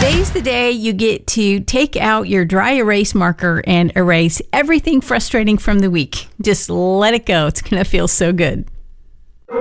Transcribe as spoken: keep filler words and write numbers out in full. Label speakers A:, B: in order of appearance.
A: Today's the day you get to take out your dry erase marker and erase everything frustrating from the week. Just let it go. It's going to feel so good.